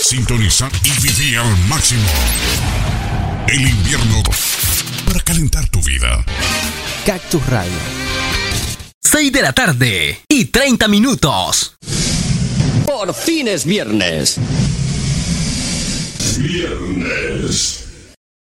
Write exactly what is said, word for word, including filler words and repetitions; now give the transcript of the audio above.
Sintonizar y vivir al máximo el invierno para calentar tu vida. Cactus Radio. seis de la tarde y treinta minutos. Por fin es viernes. Viernes.